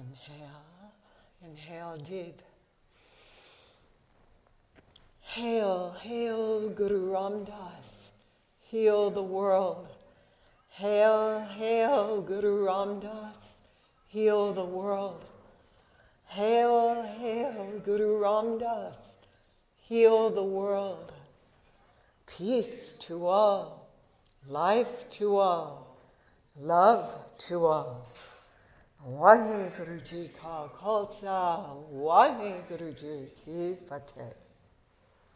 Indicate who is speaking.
Speaker 1: Inhale, inhale deep. Hail, hail Guru Ram Das, heal the world. Hail, hail Guru Ram Das, heal the world. Hail, hail Guru Ram Das, heal the world. Peace to all, life to all, love to all. Waheguru Ji Ka Khalsa, Waheguru Ji Ki Fateh.